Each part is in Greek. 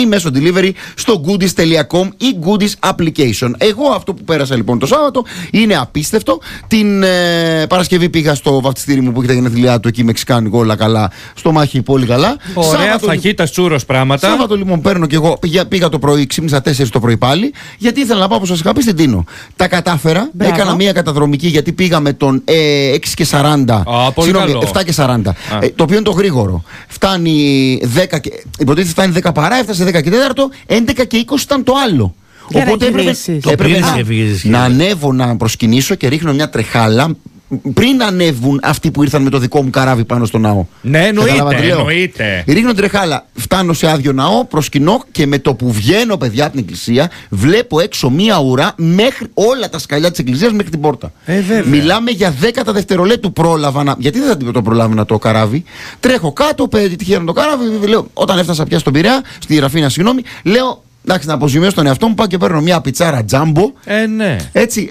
μέσω delivery στο goodies.com ή Goodies application. Εγώ αυτό που πέρασα λοιπόν το Σάββατο είναι απίστευτο. Την Παρασκευή πήγα στο βαφτιστήρι μου που είχε τα γενέθλιά του εκεί, μεξικάνικο, όλα καλά. Στο μάχη, πολύ καλά. Ωραία, φαγίτα, τσούρος, πράγματα. Σάββατο λοιπόν παίρνω και εγώ. Πήγα το πρωί, ξύπνησα 4 το πρωί πάλι, γιατί ήθελα να πάω, όπως σας είχα πει, στην Τίνο. Τα κατάφερα. Μπράβο. Έκανα μία καταδρομική, γιατί πήγαμε τον 6 και 40. Συγγνώμη, 7 και 40. Το οποίο είναι το γρήγορο. Φτάνει 10 και. Υποτίθεται φτάνει 10 παρά, έφτασε 10 και 4, 11 και 20 ήταν το άλλο. Οπότε έπρεπε να ανέβω να προσκυνήσω και ρίχνω μια τρεχάλα πριν ανέβουν αυτοί που ήρθαν με το δικό μου καράβι πάνω στο ναό. Ναι, εννοείται. Ρίχνω τρεχάλα, φτάνω σε άδειο ναό, προσκυνώ και με το που βγαίνω, παιδιά, από την εκκλησία, βλέπω έξω μία ουρά μέχρι όλα τα σκαλιά της εκκλησίας μέχρι την πόρτα. Μιλάμε για 10 δευτερολέπτου πρόλαβα να. Γιατί δεν θα το προλάβαινα το καράβι. Τρέχω κάτω, τυχαίνω το καράβι. Λέω, όταν έφτασα πια στον Πειραιά, στη Ραφίνα, συγγνώμη, λέω. Εντάξει, να αποζημιώσω τον εαυτό μου, πάω και παίρνω μια πιτσάρα τζάμπο. Ναι. Έτσι.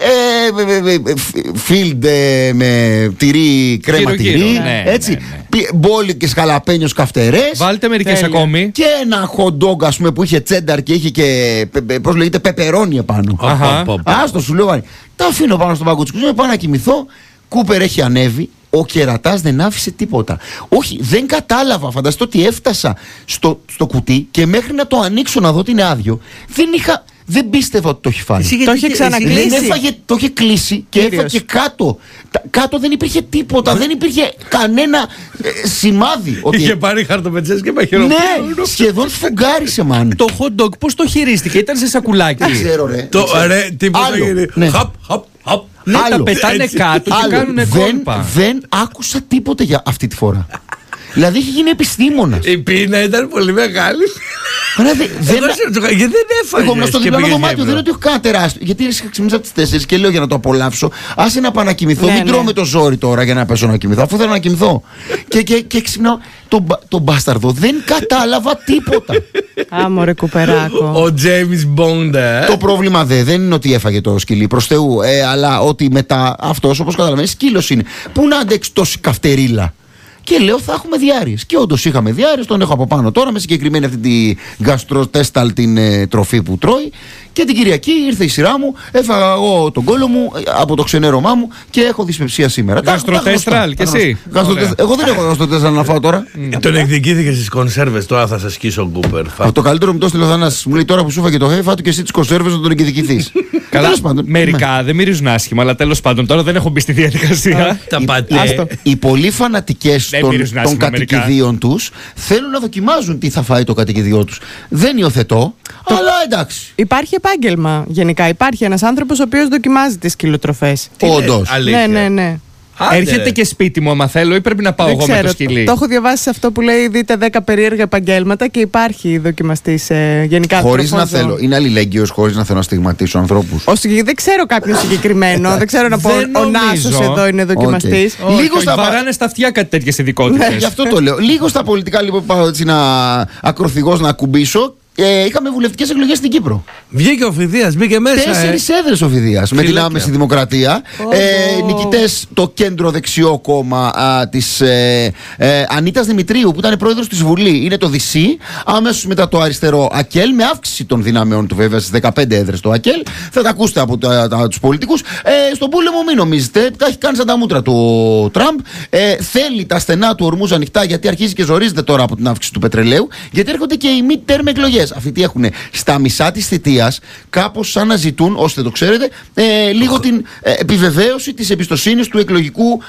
Φίλντ με τυρί, κρέμα τυρί. Έτσι. Μπόλικες χαλαπένιος καυτερές. Βάλτε μερικές ακόμη. Και ένα hot dog, ας πούμε, που είχε τσένταρ και είχε και. Πώς λέγεται, πεπερόνι επάνω. Άστο, σου λέω. Τα αφήνω πάνω στον πάγκο της κουζίνας, πάω να κοιμηθώ. Κούπερ έχει ανέβει. Ο κερατάς δεν άφησε τίποτα. Όχι, δεν κατάλαβα. Φανταστείτε ότι έφτασα στο κουτί και μέχρι να το ανοίξω να δω ότι είναι άδειο, δεν πίστευα ότι το έχει φάει. Το είχε ξανακλείσει. Το είχε κλείσει και έφαγε κάτω. Κάτω δεν υπήρχε τίποτα. Δεν υπήρχε κανένα σημάδι. Είχε πάρει χαρτοπετσές και μαχαιροπλήρωνο. Ναι, σχεδόν σφουγγάρισε, μαν. Το hot dog πώς το χειρίστηκε, ήταν σε σακουλάκι. Δεν ξέρω, ρε. Τίποτα γίνει. Χαπ. Ναι, τα πετάνε κάτω και κάνουνε κόλπα. Δεν άκουσα τίποτα για αυτή τη φορά. Δηλαδή είχε γίνει επιστήμονας. Η πείνα ήταν πολύ μεγάλη. Γιατί δεν έφαγε. Εγώ ήμουν στο διπλανό δωμάτιο, δεν είναι ότι έχω κανένα τεράστιο. Γιατί είχα ξυπνήσει από τις 4 και λέω για να το απολαύσω, άσε να πάω να κοιμηθώ. Μην τρώω με το ζόρι τώρα για να πέσω να κοιμηθώ, αφού θέλω να κοιμηθώ. Και ξυπνάω. Τον μπάσταρδο δεν κατάλαβα τίποτα. Άμορε κουπεράκο. Ο James Bond. Το πρόβλημα δεν είναι ότι έφαγε το σκυλί, προς Θεού, αλλά ότι μετά αυτός, όπως καταλαβαίνεις, σκύλος είναι. Πού να αντέξει τόση καυτερίλα. Και λέω θα έχουμε διάρρειες. Και όντως είχαμε διάρρειες, τον έχω από πάνω τώρα με συγκεκριμένη αυτή τη γκαστροτέσταλ την τροφή που τρώει. Και την Κυριακή ήρθε η σειρά μου, έφαγα εγώ τον κόλο μου από το ξενέρωμά μου και έχω δυσπεψία σήμερα. Γκαστροτέσταλ κι εσύ. Εγώ δεν έχω γκαστροτέσταλ να φάω τώρα. Τον εκδικήθηκε στις κονσέρβες, τώρα θα σε σκίσω ο Κούπερ. Το καλύτερο μου το έστειλε ο Θανάσης. Μου λέει τώρα που σου φάγε το φάτου και εσύ τις κονσέρβες να τον εκδικηθείς. Καλά, μερικά δεν μυρίζουν άσχημα, αλλά τέλος πάντων τώρα δεν έχω μπει στη διαδικασία. Οι πολύ φανατικές των κατοικιδίων τους θέλουν να δοκιμάζουν τι θα φάει το κατοικιδιό τους. Δεν υιοθετώ, αλλά εντάξει. Υπάρχει επάγγελμα γενικά. Υπάρχει ένας άνθρωπος ο οποίος δοκιμάζει τις σκυλοτροφές. Όντως. Ναι. Έρχεται και σπίτι μου άμα θέλω ή πρέπει να πάω εγώ με το σκυλί. Το έχω διαβάσει σε αυτό που λέει δείτε 10 περίεργα επαγγέλματα και υπάρχει δοκιμαστής γενικά. Χωρίς να θέλω. Είναι αλληλέγγυος χωρίς να θέλω να στιγματίσω ανθρώπους. Δεν ξέρω κάποιον συγκεκριμένο. Δεν ξέρω να πω ο Νάσος εδώ είναι δοκιμαστής. Λίγο στα βαράνε στα αυτιά κάτι τέτοιες ειδικότητες. Γι' αυτό το λέω. Λίγο στα πολιτικά λοιπόν πάω έτσι να ακροθυγώς να ακουμπήσω. Είχαμε βουλευτικές εκλογές στην Κύπρο. Βγήκε ο Φιδείας, μπήκε μέσα. 4 έδρες ο Φιδείας με την Άμεση Δημοκρατία. Νικητές το κέντρο δεξιό κόμμα της Ανίτας Δημητρίου που ήταν πρόεδρος της Βουλή. Είναι το ΔΙΣΥ. Αμέσως μετά το αριστερό ΑΚΕΛ με αύξηση των δυνάμεων του βέβαια στις 15 έδρες το ΑΚΕΛ. Θα τα ακούσετε από τους πολιτικούς. Στον πόλεμο μην νομίζετε. Τα έχει κάνει σαν τα μούτρα του Τραμπ. Θέλει τα στενά του ορμούς ανοιχτά γιατί αρχίζει και ζορίζεται τώρα από την αύξηση του πετρελαίου. Γιατί έρχονται και οι mid-term εκλογές. Αυτοί τι έχουν στα μισά της θητείας, κάπως σαν να ζητούν, ώστε το ξέρετε, λίγο την επιβεβαίωση της εμπιστοσύνης του εκλογικού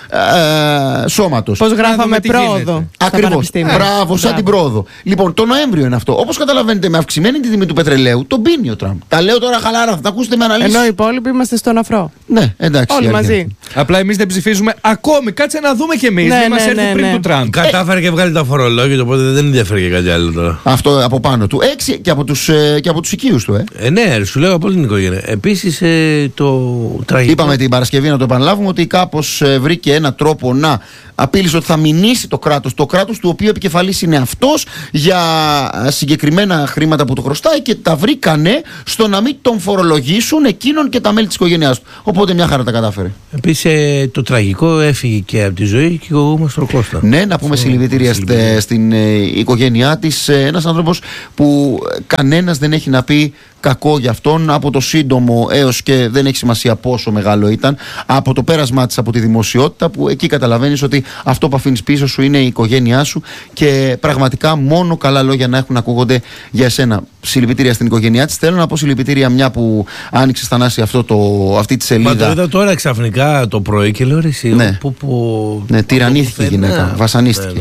σώματος. Πώς γράφαμε πρόοδο. Ακριβώς. Μπράβο, σαν την πρόοδο. Λοιπόν, το Νοέμβριο είναι αυτό. Όπως καταλαβαίνετε, με αυξημένη τη τιμή του πετρελαίου, τον πίνει ο Τραμπ. Τα λέω τώρα χαλάρα, θα τα ακούσετε με αναλύσεις. Ενώ οι υπόλοιποι είμαστε στον αφρό. Ναι, εντάξει. Όλοι μαζί. Απλά εμείς δεν ψηφίζουμε ακόμη. Κάτσε να δούμε κι εμείς. Δεν μας έρθει πριν του Τραμπ. Κατάφερε και βγάλει τα φορολόγια, οπότε δεν ενδιαφέρει και κάτι άλλο τώρα. Αυτό από πάνω του. Και από τους οικείους του. Ναι, σου λέω από όλη την οικογένεια. Επίσης το τραγικό. Είπαμε την Παρασκευή, να το επαναλάβουμε, ότι κάπως βρήκε έναν τρόπο να απείλησε ότι θα μηνύσει το κράτος του οποίου επικεφαλής είναι αυτός, για συγκεκριμένα χρήματα που του χρωστάει, και τα βρήκανε στο να μην τον φορολογήσουν εκείνον και τα μέλη της οικογένειάς του. Οπότε μια χαρά τα κατάφερε. Επίσης το τραγικό, έφυγε και από τη ζωή και ο Μαστροκώστα. Ναι, να πούμε συλληπιτήρια στην οικογένειά της. Ένας άνθρωπος που κανένας δεν έχει να πει κακό για αυτόν, από το σύντομο έως και δεν έχει σημασία πόσο μεγάλο ήταν, από το πέρασμά της από τη δημοσιότητα, που εκεί καταλαβαίνεις ότι αυτό που αφήνεις πίσω σου είναι η οικογένειά σου, και πραγματικά μόνο καλά λόγια να έχουν να ακούγονται για εσένα. Συλληπιτήρια στην οικογένειά της. Θέλω να πω συλληπιτήρια, μια που άνοιξε Θανάση αυτή τη σελίδα. Μα το είδα τώρα ξαφνικά το πρωί και λέω εσύ. Ναι, τυραννήθηκε η γυναίκα, βασανίστηκε.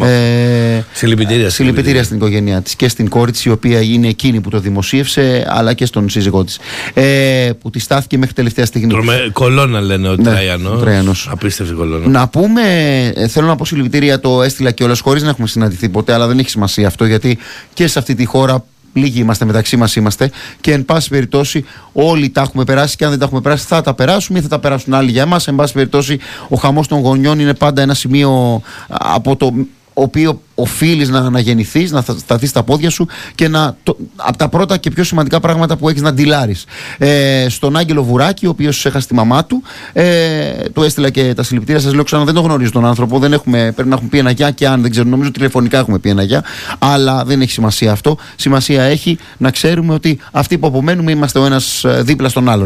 Συλληπιτήρια στην οικογένειά της και στην κόρη της, η οποία είναι εκείνη που το δημοσίευσε, αλλά και στον σύζυγό της, που τη στάθηκε μέχρι τελευταία στιγμή. Κολόνα λένε ο Τραϊανός. Απίστευτη κολόνα. Να πούμε, θέλω να πω συλληπιτήρια, το έστειλα κιόλας χωρίς να έχουμε συναντηθεί ποτέ, αλλά δεν έχει σημασία αυτό, γιατί και σε αυτή τη χώρα λίγοι είμαστε, μεταξύ μας είμαστε, και εν πάση περιπτώσει όλοι τα έχουμε περάσει, και αν δεν τα έχουμε περάσει θα τα περάσουμε ή θα τα περάσουν άλλοι για εμάς. Εν πάση περιπτώσει, ο χαμός των γονιών είναι πάντα ένα σημείο από το οποίο οφείλεις να γεννηθείς, να σταθείς στα πόδια σου, και από τα πρώτα και πιο σημαντικά πράγματα που έχεις να ντυλάρεις. Στον Άγγελο Βουράκη, ο οποίος έχασε τη μαμά του, του έστειλα και τα συλληπιτήρια. Σας λέω ξανά, δεν τον γνωρίζω τον άνθρωπο, πρέπει να έχουν πει ένα γεια, και αν δεν ξέρω, νομίζω τηλεφωνικά έχουμε πει ένα γεια, αλλά δεν έχει σημασία αυτό. Σημασία έχει να ξέρουμε ότι αυτοί που απομένουμε είμαστε ο ένας δίπλα στον άλλον.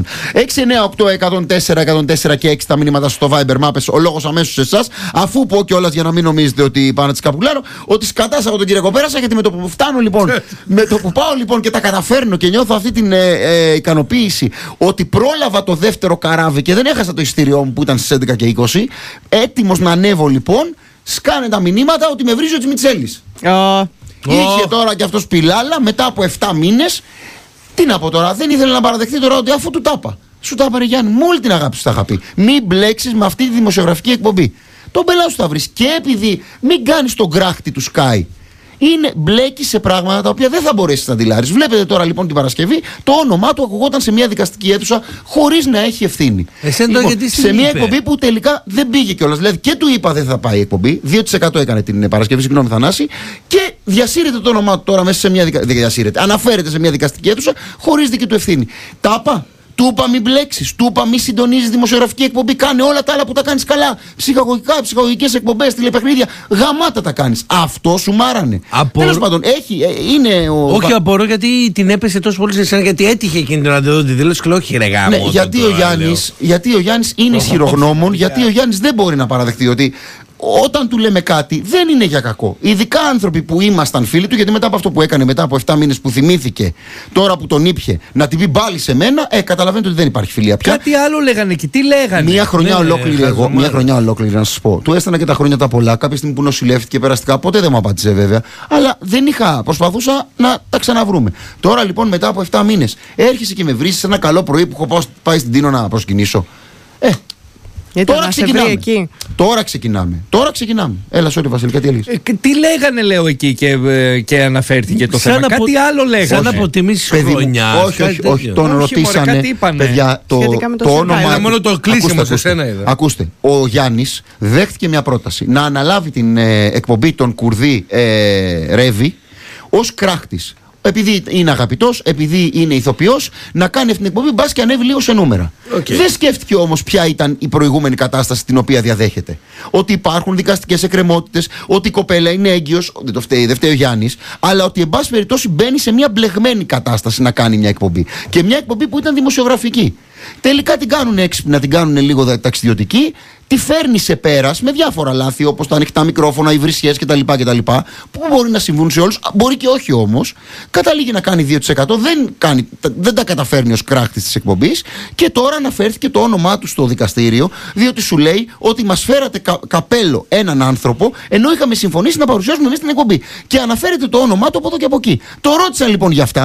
698-104-104 και 6 τα μηνύματα στο Viber Μάπες, ο λόγος αμέσως σε εσάς, αφού πω κιόλας, για να μην νομίζετε ότι πάω να τις καπουλάρω, ότι σκατάσα από τον κύριο Κοπέρασα, γιατί με το που φτάνω λοιπόν, με το που πάω λοιπόν και τα καταφέρνω και νιώθω αυτή την ικανοποίηση ότι πρόλαβα το δεύτερο καράβι και δεν έχασα το εισιτήριό μου που ήταν στις 11 και 20, έτοιμος να ανέβω λοιπόν, σκάνε τα μηνύματα ότι με βρίζει ο Τσιμιτσέλης. Είχε τώρα και αυτός πιλάλα μετά από 7 μήνες. Τι να πω τώρα, δεν ήθελε να παραδεχτεί τώρα ότι αφού του τάπα. Σου τα πάρε Γιάννη, με όλη την αγάπη σου τα είχα πει. Μην μπλέξεις με αυτή τη δημοσιογραφική εκπομπή. Τον πελάτη σου θα βρεις. Και επειδή μην κάνεις τον κράχτη του Sky, μπλέκεις σε πράγματα τα οποία δεν θα μπορέσεις να αντιλάρεις. Βλέπετε τώρα λοιπόν την Παρασκευή, το όνομά του ακουγόταν σε μια δικαστική αίθουσα χωρίς να έχει ευθύνη. Λοιπόν, σε μια εκπομπή που τελικά δεν πήγε κιόλας. Δηλαδή και του είπα δεν θα πάει η εκπομπή. 2% έκανε την Παρασκευή, συγγνώμη Θανάση, και διασύρεται το όνομά του τώρα μέσα σε μια αναφέρεται σε μια δικαστική αίθουσα χωρίς δική του ευθύνη. Τάπα. Του είπα μην μπλέξεις, του είπα μην συντονίζεις δημοσιογραφική εκπομπή, κάνε όλα τα άλλα που τα κάνεις καλά. Ψυχαγωγικές εκπομπές, τηλεπαιχνίδια, γαμάτα τα κάνεις. Αυτό σου μάρανε. Τέλος πάντων, είναι ο... Όχι, απορώ γιατί την έπεσε τόσο πολύ σε εσένα, γιατί έτυχε εκείνη την αντιδότητη δήλωση και λέω όχι ρε γάμο. Ναι, γιατί ο Γιάννης είναι ισχυρογνώμων, γιατί ο Γιάννης δεν μπορεί να παραδεχτεί ότι όταν του λέμε κάτι δεν είναι για κακό. Ειδικά άνθρωποι που ήμασταν φίλοι του, γιατί μετά από αυτό που έκανε, μετά από 7 μήνες που θυμήθηκε, τώρα που τον ήπια, να την πει πάλι σε μένα, καταλαβαίνετε ότι δεν υπάρχει φιλία πια. Κάτι άλλο λέγανε και τι λέγανε. Μια χρονιά ολόκληρη, να σας πω. Του έστενα και τα χρόνια τα πολλά. Κάποια στιγμή που νοσηλεύτηκε περαστικά, ποτέ δεν μου απάντησε βέβαια. Αλλά δεν προσπαθούσα να τα ξαναβρούμε. Τώρα λοιπόν, μετά από 7 μήνες, έρχεσαι και με βρίσκεις ένα καλό πρωί που έχω πάει στην Τίνο να προσκυνήσω. Τώρα ξεκινάμε. Έλα, sorry Βασιλικά, τι έλεγες? Τι λέγανε, λέω, εκεί και αναφέρθηκε το θέμα. Κάτι άλλο λέγανε. Σαν αποτιμήσεις χρονιά. Όχι, τον ρωτήσανε. Παιδιά, το όνομα. Μόνο το κλείσιμο σε σένα είδα. Ακούστε, ο Γιάννης δέχτηκε μια πρόταση να αναλάβει την εκπομπή των Κουρδί Ρεύη ως κράχτης. Επειδή είναι αγαπητός, επειδή είναι ηθοποιός, να κάνει αυτή την εκπομπή, μπας και ανέβει λίγο σε νούμερα. Δεν σκέφτηκε όμως ποια ήταν η προηγούμενη κατάσταση την οποία διαδέχεται. Ότι υπάρχουν δικαστικές εκκρεμότητες, ότι η κοπέλα είναι έγκυος, δεν φταίει ο Γιάννης, αλλά ότι εν πάση περιπτώσει μπαίνει σε μια μπλεγμένη κατάσταση να κάνει μια εκπομπή. Και μια εκπομπή που ήταν δημοσιογραφική. Τελικά την κάνουν έξυπνα, την κάνουν λίγο ταξιδιωτική, τη φέρνει σε πέρας με διάφορα λάθη, όπως τα ανοιχτά μικρόφωνα, οι βρισιές κτλ. Που μπορεί να συμβούν σε όλους, μπορεί και όχι όμως. Καταλήγει να κάνει 2%, δεν τα καταφέρνει ως κράχτης της εκπομπής, και τώρα αναφέρθηκε το όνομά του στο δικαστήριο, διότι σου λέει ότι μας φέρατε καπέλο έναν άνθρωπο, ενώ είχαμε συμφωνήσει να παρουσιάσουμε εμείς την εκπομπή. Και αναφέρεται το όνομά του από εδώ και από εκεί. Το ρώτησαν λοιπόν για αυτά.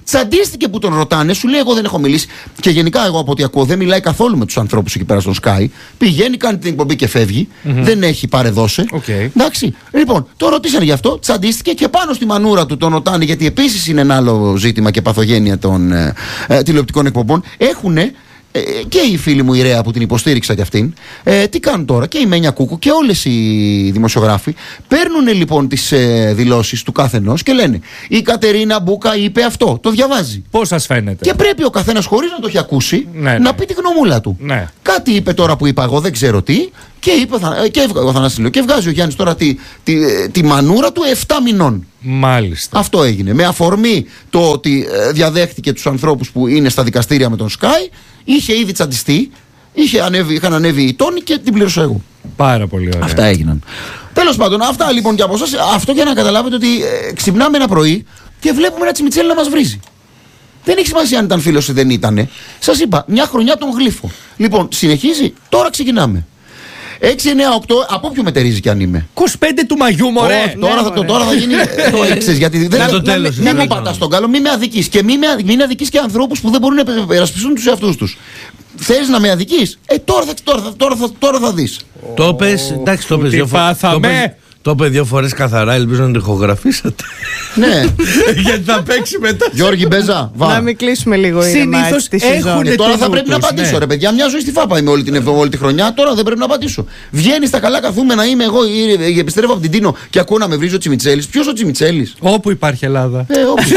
Τσαντίστηκε που τον ρωτάνε, σου λέει: εγώ δεν έχω μιλήσει. Και γενικά, εγώ από ό,τι ακούω, δεν μιλάει καθόλου με τους ανθρώπους εκεί πέρα στον Sky. Πηγαίνει, κάνει την εκπομπή και φεύγει. Δεν έχει πάρε-δώσε. Εντάξει. Λοιπόν, το ρωτήσανε γι' αυτό, τσαντίστηκε και πάνω στη μανούρα του τον ρωτάνε, γιατί επίσης είναι ένα άλλο ζήτημα και παθογένεια των τηλεοπτικών εκπομπών. Έχουνε. Και οι φίλοι μου η Ρέα που την υποστήριξα κι αυτήν, τι κάνουν τώρα, και η Μένια Κούκου και όλες οι δημοσιογράφοι παίρνουν λοιπόν τις δηλώσεις του καθενός και λένε: η Κατερίνα Μπούκα είπε αυτό, το διαβάζει. Πώς σας φαίνεται? Και πρέπει ο καθένας, χωρίς να το έχει ακούσει, να πει τη γνωμούλα του. Κάτι είπε τώρα που είπα εγώ, δεν ξέρω τι, και είπε ο Θανάσης, και βγάζει ο Γιάννης τώρα τη μανούρα του 7 μηνών. Μάλιστα. Αυτό έγινε. Με αφορμή το ότι διαδέχτηκε τους ανθρώπους που είναι στα δικαστήρια με τον Sky, είχε ήδη τσαντιστεί, είχαν ανέβει οι τόνοι και την πλήρωσα εγώ. Πάρα πολύ ωραία. Αυτά έγιναν. Τέλος πάντων, αυτά λοιπόν και από εσάς. Αυτό για να καταλάβετε ότι ξυπνάμε ένα πρωί και βλέπουμε ένα Τσιμιτσέλη να μας βρίζει. Δεν έχει σημασία αν ήταν φίλος ή δεν ήτανε. Σας είπα, μια χρονιά τον γλύφω. Λοιπόν, συνεχίζει, τώρα ξεκινάμε. 6, 9, 8, από ποιο μετερίζει κι αν είμαι. 25 του Μαγιού, μωρέ! Τώρα θα γίνει το έξες, γιατί δεν μην μου πατάς τον κάλο, μην με αδικείς. Και μην αδικείς και ανθρώπους που δεν μπορούν να περασπιστούν τους εαυτούς τους. Θέλεις να με αδικείς? Τώρα θα δεις. Το πες, εντάξει, το πες δύο φορές. Το είπε 2 φορές καθαρά, ελπίζω να το ηχογραφήσατε. Ναι. Γιατί θα παίξει μετά. Γιώργη Μπέζα, να μην κλείσουμε λίγο συνήθως τη σεζόν. Τώρα θα πρέπει να απαντήσω, ρε παιδιά. Μια ζωή στη ΦΑΠΑ είμαι όλη τη χρονιά. Τώρα δεν πρέπει να απαντήσω. Βγαίνει στα καλά καθούμενα, είμαι εγώ, επιστρέφω από την Τίνο και ακούω να με βρίζει ο Τσιμιτσέλης. Ποιος ο Τσιμιτσέλης? Όπου υπάρχει Ελλάδα.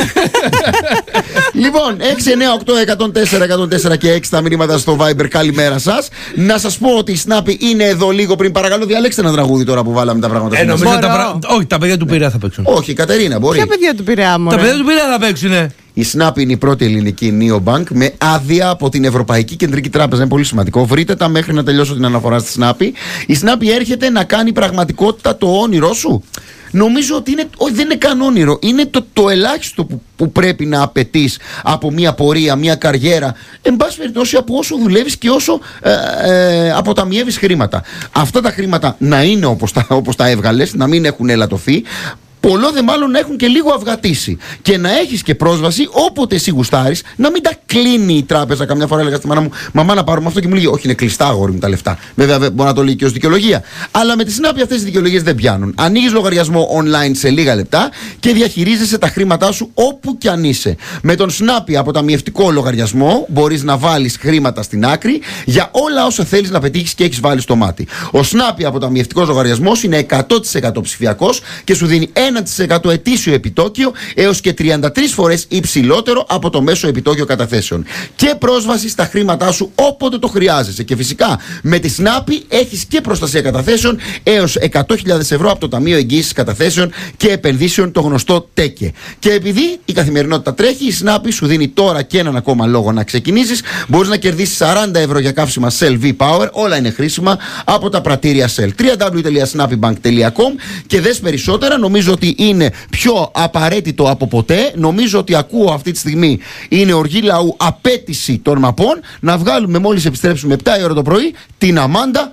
Λοιπόν, 6, 9, 8, 104, 104 και 6 τα μηνύματα στο Viber. Καλημέρα σας. Να σας πω ότι η Snappi είναι εδώ λίγο πριν. Παρακαλώ, διαλέξτε ένα τραγούδι τώρα που βάλαμε τα πράγματα. Όχι, τα παιδιά του Πειραιά θα παίξουν. Όχι, η Κατερίνα μπορεί. Ποια παιδιά του Πειραιά, μωρέ? Τα παιδιά του Πειραιά θα παίξουν. Η Snappi είναι η πρώτη ελληνική neobank με άδεια από την Ευρωπαϊκή Κεντρική Τράπεζα. Είναι πολύ σημαντικό. Βρείτε τα μέχρι να τελειώσω την αναφορά στη Snappi. Η Snappi έρχεται να κάνει πραγματικότητα το όνειρό σου. Νομίζω ότι δεν είναι καν όνειρο. Είναι το ελάχιστο που πρέπει να απαιτείς από μια πορεία, μια καριέρα. Εν πάση περιπτώσει, από όσο δουλεύεις και όσο αποταμιεύεις χρήματα. Αυτά τα χρήματα να είναι όπως τα έβγαλες, να μην έχουν ελαττωθεί. Πολλό δε μάλλον να έχουν και λίγο αυγατήσει. Και να έχεις και πρόσβαση όποτε εσύ γουστάρεις, να μην τα κλείνει η τράπεζα. Καμιά φορά έλεγα στη μάνα μου: μαμά, να πάρουμε αυτό, και μου λέει: όχι, είναι κλειστά, αγόρι μου, τα λεφτά. Βέβαια, μπορεί να το λέει και ως δικαιολογία. Αλλά με τη Snappi αυτές οι δικαιολογίες δεν πιάνουν. Ανοίγεις λογαριασμό online σε λίγα λεπτά και διαχειρίζεσαι τα χρήματά σου όπου κι αν είσαι. Με τον Snappi αποταμιευτικό λογαριασμό μπορείς να βάλεις χρήματα στην άκρη για όλα όσα θέλεις να πετύχεις και έχεις βάλει στο μάτι. Ο Snappi αποταμιευτικός λογαριασμός είναι 100% ψηφιακός και σου δίνει 1% ετήσιο επιτόκιο έως και 33 φορές υψηλότερο από το μέσο επιτόκιο καταθέσεων. Και πρόσβαση στα χρήματά σου όποτε το χρειάζεσαι. Και φυσικά με τη Snappi έχεις και προστασία καταθέσεων έως 100.000 ευρώ από το Ταμείο Εγγύησης Καταθέσεων και Επενδύσεων, το γνωστό ΤΕΚΕ. Και επειδή η καθημερινότητα τρέχει, η Snappi σου δίνει τώρα και έναν ακόμα λόγο να ξεκινήσεις. Μπορείς να κερδίσεις 40 ευρώ για καύσιμα Shell V-Power. Όλα είναι χρήσιμα από τα πρατήρια Shell. www.snappibank.com και δες περισσότερα. Νομίζω ότι είναι πιο απαραίτητο από ποτέ. Νομίζω ότι ακούω αυτή τη στιγμή, είναι οργή λαού, απέτηση των μαπών, να βγάλουμε μόλις επιστρέψουμε 7 η ώρα το πρωί την Αμάντα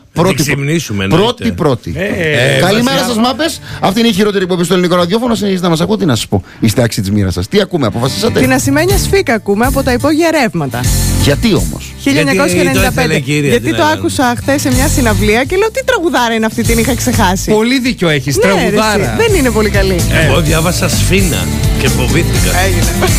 πρώτη. Καλημέρα σας, μάπες. Αυτή είναι η χειρότερη εκπομπή στο ελληνικό ραδιόφωνο. Συνεχίζετε να μας ακούτε, τι να σας πω. Είστε άξιοι της μοίρας σας. Τι ακούμε, αποφασίσατε? Την ασημένια σφίκα ακούμε από τα υπόγεια ρεύματα. Γιατί όμως? 1995. Γιατί το άκουσα χθες σε μια συναυλία και λέω: τι τραγουδάρα είναι αυτή, την είχα ξεχάσει. Πολύ δίκιο έχεις, τραγουδάρα. Δεν είναι πολύ καλή. Εγώ διάβασα Σφίνα και φοβήθηκα.